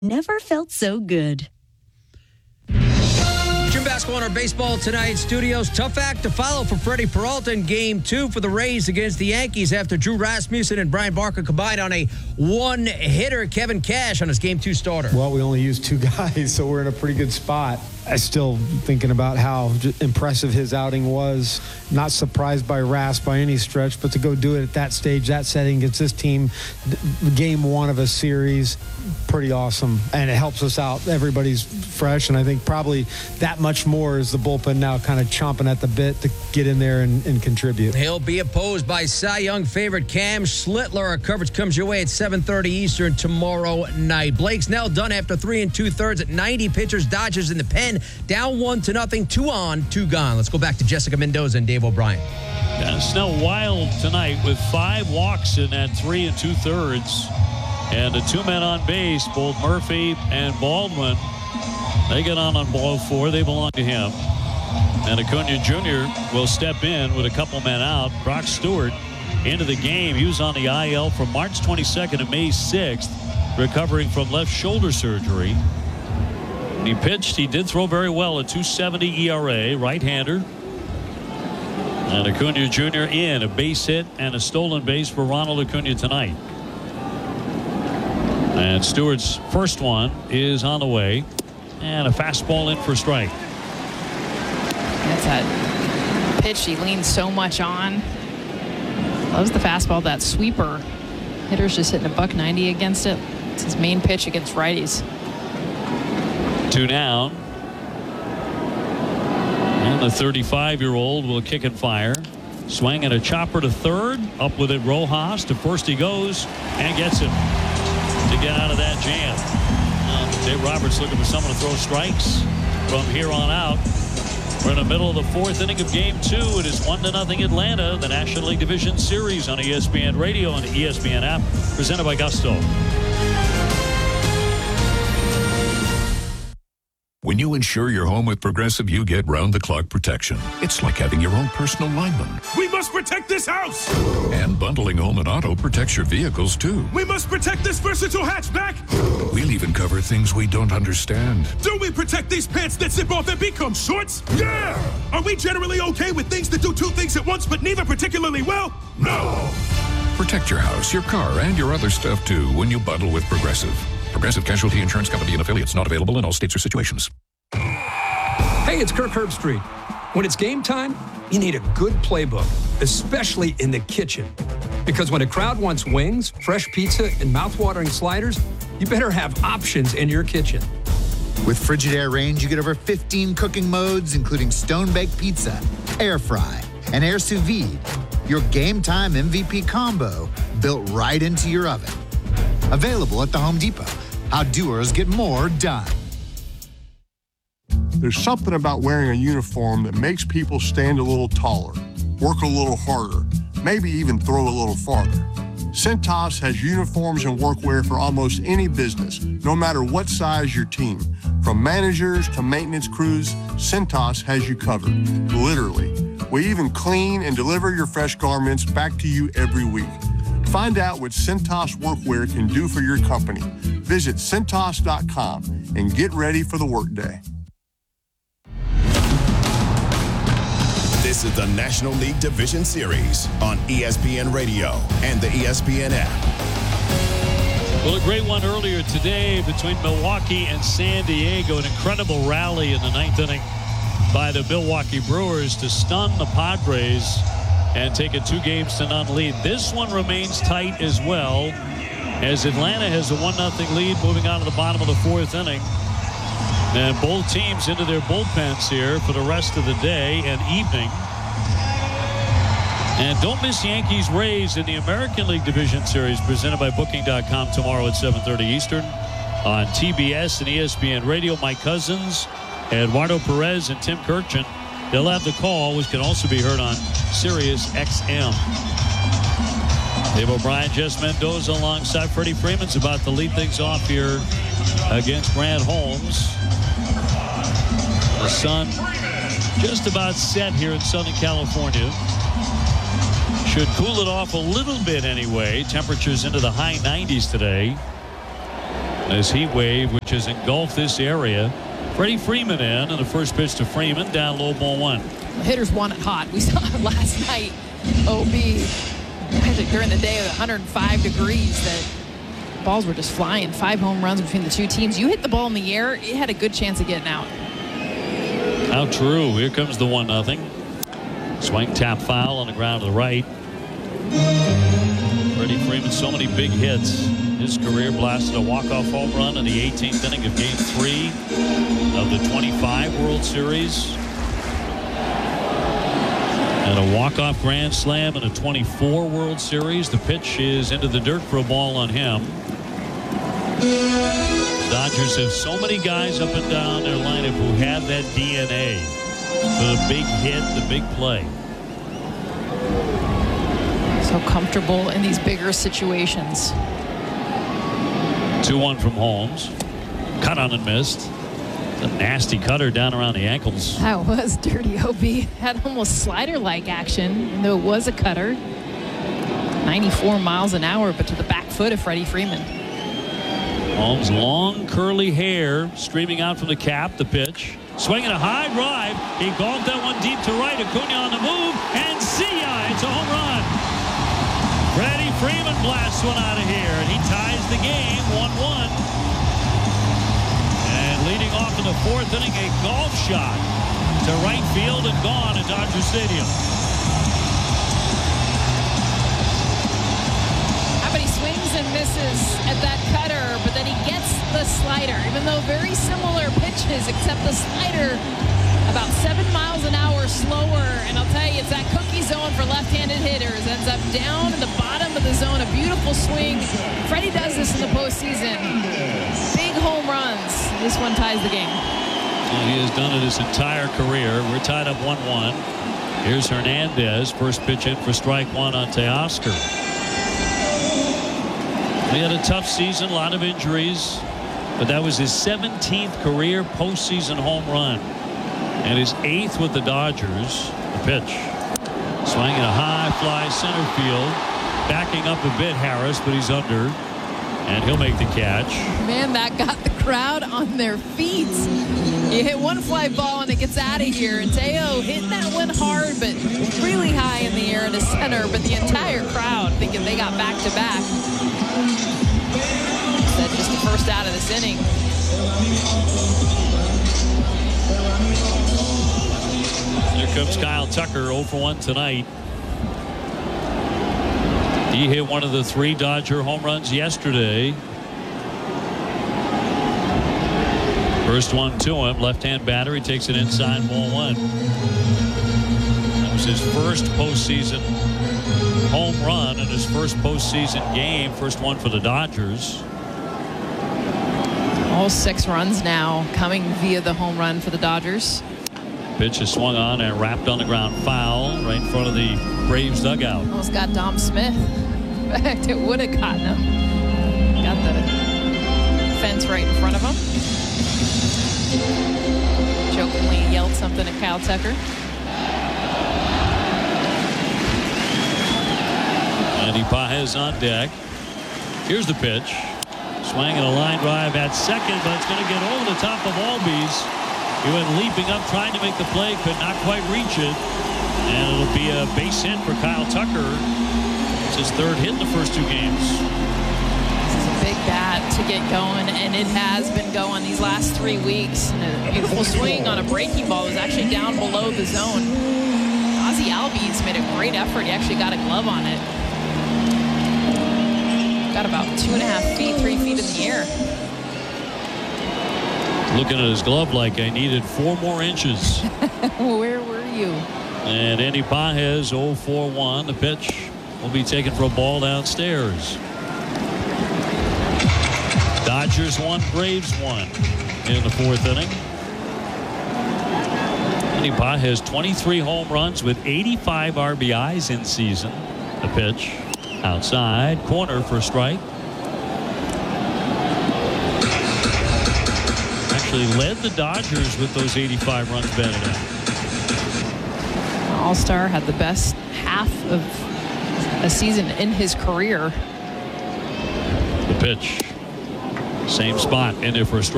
Never felt so good. Gym basketball and our baseball tonight studios. Tough act to follow for Freddie Peralta in Game 2 for the Rays against the Yankees after Drew Rasmussen and Brian Barker combined on a one-hitter. Kevin Cash on his Game 2 starter. Well, we only used 2 guys, so we're in a pretty good spot. I still thinking about how impressive his outing was. Not surprised by Ras by any stretch, but to go do it at that stage, that setting against this team, Game 1 of a series, pretty awesome. And it helps us out. Everybody's fresh, and I think probably that much more is the bullpen now kind of chomping at the bit to get in there and contribute. He'll be opposed by Cy Young favorite Cam Schlittler. Our coverage comes your way at 7:30 Eastern tomorrow night. Blake Snell done after 3 2/3 at 90 pitchers. Dodgers in the pen, down 1-0, 2 on, 2 gone. Let's go back to Jessica Mendoza and Dave O'Brien. Yeah, Snell wild tonight with 5 walks in that 3 2/3. And the 2 men on base, both Murphy and Baldwin, they get on ball 4. They belong to him. And Acuna Jr. will step in with a couple men out. Brock Stewart into the game. He was on the IL from March 22nd to May 6th, recovering from left shoulder surgery. He pitched. He did throw very well, a 2.70 ERA, right-hander. And Acuna Jr. in, a base hit and a stolen base for Ronald Acuna tonight. And Stewart's first one is on the way. And a fastball in for strike. That's that pitch he leans so much on. Loves the fastball, that sweeper. Hitter's just hitting a $190 against it. It's his main pitch against righties. 2 down. And the 35-year-old will kick and fire. Swing and a chopper to third. Up with it, Rojas. To first he goes and gets him to get out of that jam. Dave Roberts looking for someone to throw strikes from here on out. We're in the middle of the 4th inning of Game 2. It is 1-0 Atlanta, the National League Division Series on ESPN Radio and the ESPN app, presented by Gusto. When you insure your home with Progressive, you get round-the-clock protection. It's like having your own personal lineman. We must protect this house! And bundling home and auto protects your vehicles, too. We must protect this versatile hatchback! We'll even cover things we don't understand. Do we protect these pants that zip off and become shorts? Yeah! Are we generally okay with things that do 2 things at once, but neither particularly well? No! Protect your house, your car, and your other stuff, too, when you bundle with Progressive. Progressive Casualty Insurance Company and affiliates, not available in all states or situations. Hey, it's Kirk Herbstreit. When it's game time, you need a good playbook, especially in the kitchen. Because when a crowd wants wings, fresh pizza, and mouthwatering sliders, you better have options in your kitchen. With Frigidaire Range, you get over 15 cooking modes, including stone-baked pizza, air fry, and air sous vide. Your game time MVP combo built right into your oven. Available at the Home Depot. How doers get more done. There's something about wearing a uniform that makes people stand a little taller, work a little harder, maybe even throw a little farther. Cintas has uniforms and workwear for almost any business, no matter what size your team. From managers to maintenance crews, Cintas has you covered, literally. We even clean and deliver your fresh garments back to you every week. Find out what Cintas workwear can do for your company. Visit Cintas.com and get ready for the workday. This is the National League Division Series on ESPN Radio and the ESPN app. Well, a great one earlier today between Milwaukee and San Diego. An incredible rally in the 9th inning by the Milwaukee Brewers to stun the Padres and take a 2-0 lead. This one remains tight as well, as Atlanta has a 1-0 lead moving on to the bottom of the 4th inning. And both teams into their bullpens here for the rest of the day and evening. And don't miss Yankees-Rays in the American League Division Series presented by Booking.com tomorrow at 7:30 Eastern on TBS and ESPN Radio. Mike Cousins, Eduardo Perez, and Tim Kirkchin. They'll have the call, which can also be heard on Sirius XM. Dave O'Brien, Jess Mendoza alongside Freddie Freeman's about to lead things off here against Grant Holmes. The sun just about set here in Southern California. Should cool it off a little bit anyway. Temperatures into the high 90s today. This heat wave, which has engulfed this area. Freddie Freeman in, and the first pitch to Freeman, down low, ball one. The hitters want it hot. We saw it last night. OB, I think during the day of 105 degrees, that balls were just flying. 5 home runs between the two teams. You hit the ball in the air, it had a good chance of getting out. How true. Here comes the 1-0. Swing, tap, foul on the ground to the right. Freddie Freeman, so many big hits. His career blasted a walk-off home run in the 18th inning of Game 3 of the 25 World Series. And a walk-off grand slam in a 24 World Series. The pitch is into the dirt for a ball on him. The Dodgers have so many guys up and down their lineup who have that DNA for the big hit, the big play. So comfortable in these bigger situations. 2-1 from Holmes. Cut on and missed. A nasty cutter down around the ankles. That was dirty. OB had almost slider-like action, even though it was a cutter. 94 miles an hour, but to the back foot of Freddie Freeman. Holmes' long curly hair streaming out from the cap. The pitch. Swinging a high drive. He golfed that one deep to right. Acuna on the move. And see ya. It's a home run. Freddie Freeman blasts one out of here, and he ties the game 1-1. And leading off in the 4th inning, a golf shot to right field and gone at Dodger Stadium. But he swings and misses at that cutter, but then he gets the slider, even though very similar pitches, except the slider about 7 miles an hour slower. And I'll tell you, it's that cookie zone for left-handed hitters. Ends up down in the bottom of the zone. A beautiful swing. Freddie does this in the postseason. Big home runs. This one ties the game. Well, he has done it his entire career. We're tied up 1-1. Here's Hernandez. First pitch in for strike one on Teoscar. He had a tough season, a lot of injuries, but that was his 17th career postseason home run and his 8th with the Dodgers. The pitch. Swinging a high fly center field. Backing up a bit, Harris, but he's under. And he'll make the catch. Man, that got the crowd on their feet. You hit one fly ball and it gets out of here. And Teo hitting that one hard, but really high in the air in the center. But the entire crowd thinking they got back-to-back. That's just the first out of this inning. Here comes Kyle Tucker, 0 for 1 tonight. He hit one of the 3 Dodger home runs yesterday. First one to him, left-hand batter. He takes it inside, ball 1. That was his first postseason home run in his first postseason game. First one for the Dodgers. All 6 runs now coming via the home run for the Dodgers. Pitch is swung on and wrapped on the ground, foul right in front of the Braves dugout. Almost got Dom Smith. In fact, it would have gotten him. Got the fence right in front of him. Jokingly yelled something at Kyle Tucker. Andy Pages on deck. Here's the pitch. Swinging a line drive at second, but it's going to get over the top of Albies. He went leaping up, trying to make the play, could not quite reach it. And it'll be a base hit for Kyle Tucker. It's his 3rd hit in the first 2 games. This is a big bat to get going, and it has been going these last 3 weeks. And a beautiful swing on a breaking ball. It was actually down below the zone. Ozzie Albies made a great effort. He actually got a glove on it. Got about 2.5 feet, 3 feet in the air. Looking at his glove like I needed 4 more inches. Where were you? And Andy Pages 0 for 1. The pitch will be taken for a ball downstairs. Dodgers 1, Braves 1 in the 4th inning. Andy Pages 23 home runs with 85 RBIs in season. The pitch outside, corner for a strike. Actually led the Dodgers with those 85 runs batted in. All-Star had the best half of a season in his career. The pitch. Same spot in there for a strike.